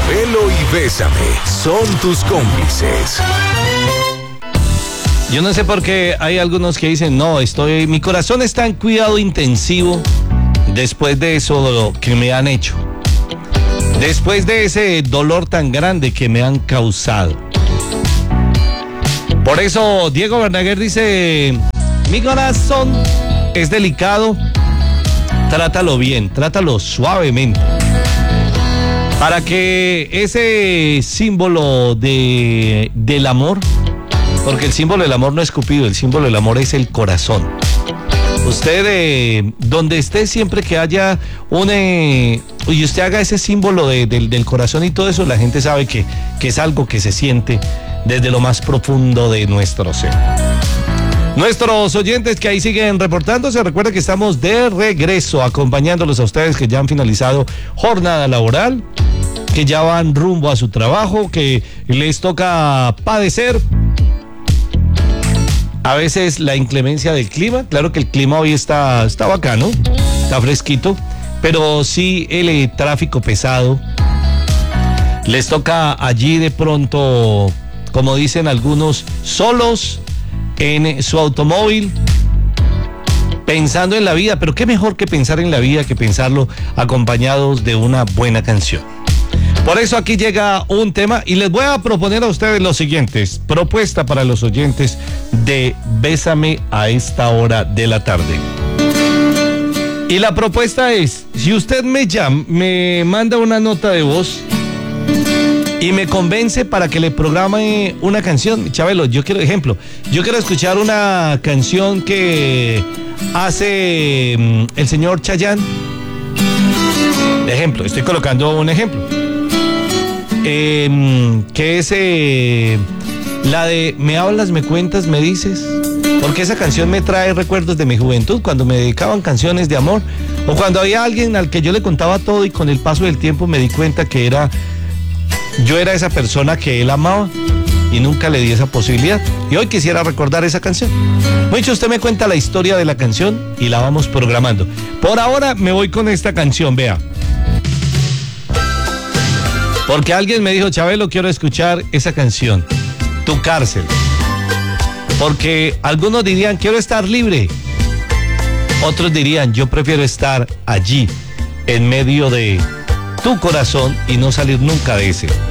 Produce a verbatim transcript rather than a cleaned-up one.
Chabelo y Bésame son tus cómplices. Yo no sé por qué hay algunos que dicen, no, estoy, mi corazón está en cuidado intensivo después de eso que me han hecho. Después de ese dolor tan grande que me han causado. Por eso Diego Verdaguer dice, mi corazón es delicado, trátalo bien, trátalo suavemente. Para que ese símbolo de, del amor, porque el símbolo del amor no es Cupido, el símbolo del amor es el corazón. Usted, eh, donde esté, siempre que haya un... Eh, y usted haga ese símbolo de, de, del corazón y todo eso, la gente sabe que, que es algo que se siente desde lo más profundo de nuestro ser. Nuestros oyentes que ahí siguen reportándose, recuerda que estamos de regreso acompañándolos a ustedes que ya han finalizado jornada laboral, que ya van rumbo a su trabajo, que les toca padecer a veces la inclemencia del clima. Claro que el clima hoy está, está bacano, está fresquito, pero sí el eh, tráfico pesado. Les toca allí de pronto, como dicen algunos, solos en su automóvil, pensando en la vida, pero qué mejor que pensar en la vida que pensarlo acompañados de una buena canción. Por eso aquí llega un tema y les voy a proponer a ustedes los siguientes. Propuesta para los oyentes de Bésame a esta hora de la tarde. Y la propuesta es, si usted me llama, me manda una nota de voz y me convence para que le programe una canción. Chabelo, yo quiero, ejemplo, yo quiero escuchar una canción que hace um, el señor Chayanne. Ejemplo, estoy colocando un ejemplo. Eh, que es eh, la de me hablas, me cuentas, me dices, porque esa canción me trae recuerdos de mi juventud, cuando me dedicaban canciones de amor, o cuando había alguien al que yo le contaba todo y con el paso del tiempo me di cuenta que era yo era esa persona que él amaba y nunca le di esa posibilidad, y hoy quisiera recordar esa canción. Mucho, usted me cuenta la historia de la canción y la vamos programando. Por ahora me voy con esta canción, vea. Porque alguien me dijo, Chabelo, quiero escuchar esa canción, Tu Cárcel. Porque algunos dirían, quiero estar libre. Otros dirían, yo prefiero estar allí, en medio de tu corazón y no salir nunca de ese.